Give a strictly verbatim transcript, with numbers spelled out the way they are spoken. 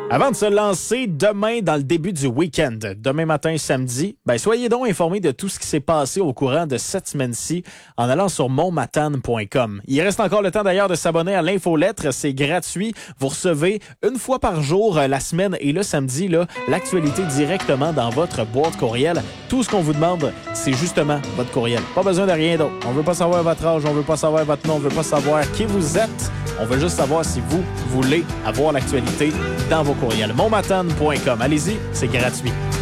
Avant de se lancer demain dans le début du week-end, demain matin, samedi, ben soyez donc informés de tout ce qui s'est passé au courant de cette semaine-ci en allant sur montmatane point com. Il reste encore le temps d'ailleurs de s'abonner à l'infolettre, c'est gratuit. Vous recevez une fois par jour, la semaine et le samedi, là, l'actualité directement dans votre boîte courriel. Tout ce qu'on vous demande, c'est justement votre courriel. Pas besoin de rien d'autre. On veut pas savoir votre âge, on veut pas savoir votre nom, on veut pas savoir qui vous êtes. On veut juste savoir si vous voulez avoir l'actualité dans vos courriels. montmatane point com. Allez-y, c'est gratuit.